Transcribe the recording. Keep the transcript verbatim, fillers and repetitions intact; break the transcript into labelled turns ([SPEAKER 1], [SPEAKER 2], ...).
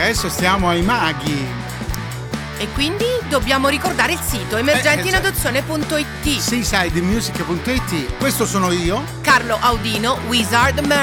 [SPEAKER 1] adesso stiamo ai maghi.
[SPEAKER 2] E quindi dobbiamo ricordare il sito emergentiinadozione punto it.
[SPEAKER 1] seaside music punto it. Questo sono io,
[SPEAKER 2] Carlo Audino, Wizard